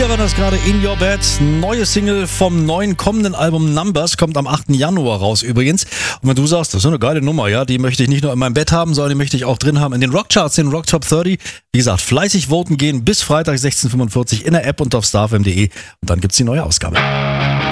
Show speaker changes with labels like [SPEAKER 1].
[SPEAKER 1] hören das gerade In Your Bed. Neue Single vom neuen kommenden Album Numbers kommt am 8. Januar raus übrigens. Und wenn du sagst, das ist so eine geile Nummer, ja, die möchte ich nicht nur in meinem Bett haben, sondern die möchte ich auch drin haben in den Rockcharts, den Rock Top 30. Wie gesagt, fleißig voten gehen bis Freitag 16:45 in der App und auf starfm.de. Und dann gibt's die neue Ausgabe.